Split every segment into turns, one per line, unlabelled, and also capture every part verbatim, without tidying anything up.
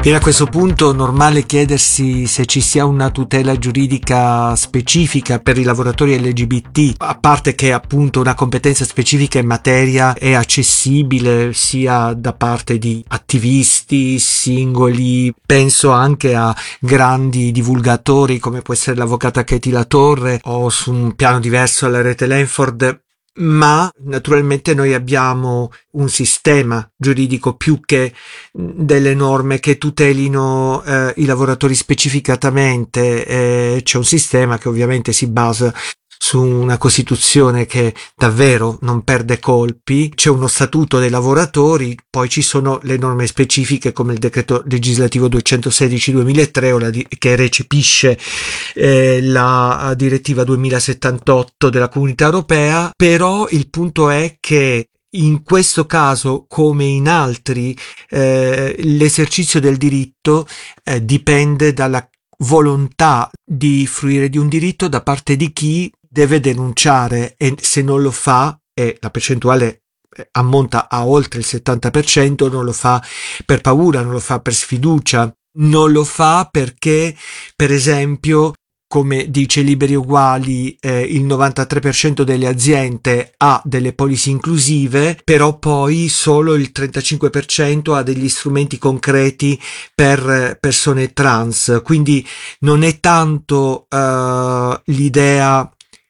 Bene, a questo punto è normale chiedersi se ci sia una tutela giuridica specifica per i lavoratori L G B T, a parte che appunto una competenza specifica in materia è accessibile sia da parte di attivisti, singoli, penso anche a grandi divulgatori come può essere l'avvocata Katie Latorre o su un piano diverso alla rete Lanford. Ma naturalmente noi abbiamo un sistema giuridico più che delle norme che tutelino eh, i lavoratori specificatamente. Eh, c'è un sistema che ovviamente si basa su una Costituzione che davvero non perde colpi, c'è uno statuto dei lavoratori, poi ci sono le norme specifiche come il decreto legislativo duecentosedici duemilatré o la di- che recepisce eh, la direttiva duemilasettantotto della Comunità Europea, però il punto è che in questo caso, come in altri, eh, l'esercizio del diritto eh, dipende dalla volontà di fruire di un diritto da parte di chi deve denunciare, e se non lo fa, e la percentuale ammonta a oltre il settanta per cento, non lo fa per paura, non lo fa per sfiducia, non lo fa perché, per esempio, come dice Liberi e Uguali, eh, il novantatré per cento delle aziende ha delle policy inclusive, però poi solo il trentacinque per cento ha degli strumenti concreti per persone trans. Quindi non è tanto uh, l'idea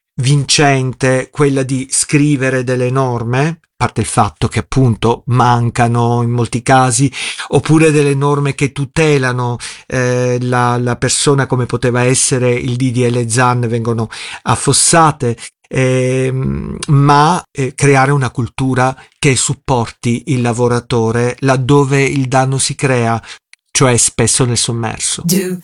vincente quella di scrivere delle norme, a parte il fatto che appunto mancano in molti casi, oppure delle norme che tutelano eh, la, la persona, come poteva essere il D D L Zan, vengono affossate, eh, ma eh, creare una cultura che supporti il lavoratore laddove il danno si crea, cioè spesso nel sommerso.
Do,